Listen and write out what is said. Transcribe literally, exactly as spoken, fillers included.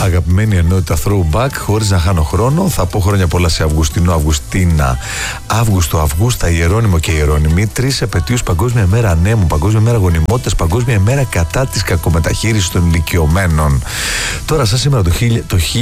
Αγαπημένη ενότητα throwback, χωρίς να χάνω χρόνο, θα πω χρόνια πολλά σε Αυγουστινό, Αυγουστίνα, Αύγουστο, Αυγούστα, Ιερώνυμο και Ιερώνυμη. Τρεις επετείους: Παγκόσμια ημέρα ανέμου, Παγκόσμια ημέρα γονιμότητας, Παγκόσμια ημέρα κατά της κακομεταχείρισης των ηλικιωμένων. Τώρα, σαν σήμερα το, το